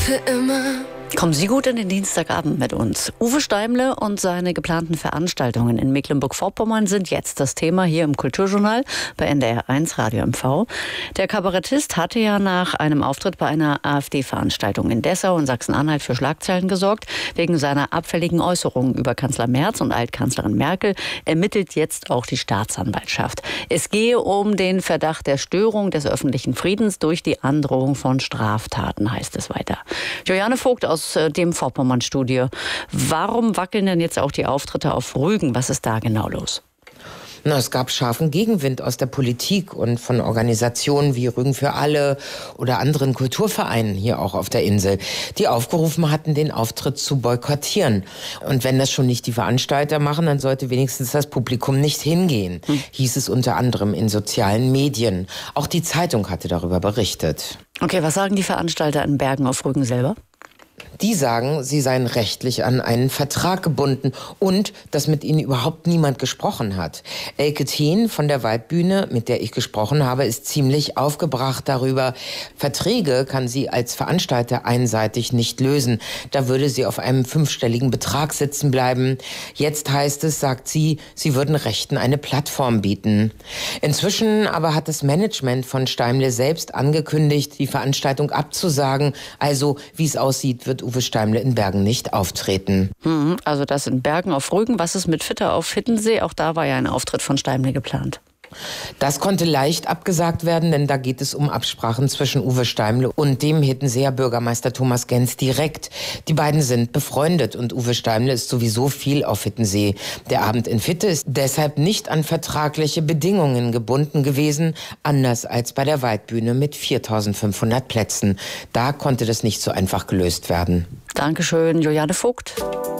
für immer. Kommen Sie gut in den Dienstagabend mit uns. Uwe Steimle und seine geplanten Veranstaltungen in Mecklenburg-Vorpommern sind jetzt das Thema hier im Kulturjournal bei NDR 1 Radio MV. Der Kabarettist hatte ja nach einem Auftritt bei einer AfD-Veranstaltung in Dessau und Sachsen-Anhalt für Schlagzeilen gesorgt. Wegen seiner abfälligen Äußerungen über Kanzler Merz und Altkanzlerin Merkel ermittelt jetzt auch die Staatsanwaltschaft. Es gehe um den Verdacht der Störung des öffentlichen Friedens durch die Androhung von Straftaten, heißt es weiter. Juliane Vogt aus dem Vorpommern-Studio. Warum wackeln denn jetzt auch die Auftritte auf Rügen? Was ist da genau los? Es gab scharfen Gegenwind aus der Politik und von Organisationen wie Rügen für alle oder anderen Kulturvereinen hier auch auf der Insel, die aufgerufen hatten, den Auftritt zu boykottieren. Und wenn das schon nicht die Veranstalter machen, dann sollte wenigstens das Publikum nicht hingehen, hieß es unter anderem in sozialen Medien. Auch die Zeitung hatte darüber berichtet. Okay, was sagen die Veranstalter in Bergen auf Rügen selber? Die sagen, sie seien rechtlich an einen Vertrag gebunden und dass mit ihnen überhaupt niemand gesprochen hat. Elke Thien von der Waldbühne, mit der ich gesprochen habe, ist ziemlich aufgebracht darüber. Verträge kann sie als Veranstalter einseitig nicht lösen. Da würde sie auf einem 5-stelligen Betrag sitzen bleiben. Jetzt heißt es, sagt sie, sie würden Rechten eine Plattform bieten. Inzwischen aber hat das Management von Steimle selbst angekündigt, die Veranstaltung abzusagen. Also, wie es aussieht, wird Uwe Steimle in Bergen nicht auftreten. Also das in Bergen auf Rügen. Was ist mit Fitter auf Hiddensee? Auch da war ja ein Auftritt von Steimle geplant. Das konnte leicht abgesagt werden, denn da geht es um Absprachen zwischen Uwe Steimle und dem Hiddenseer Bürgermeister Thomas Genz direkt. Die beiden sind befreundet und Uwe Steimle ist sowieso viel auf Hiddensee. Der Abend in Fitte ist deshalb nicht an vertragliche Bedingungen gebunden gewesen, anders als bei der Waldbühne mit 4.500 Plätzen. Da konnte das nicht so einfach gelöst werden. Dankeschön, Juliane Vogt.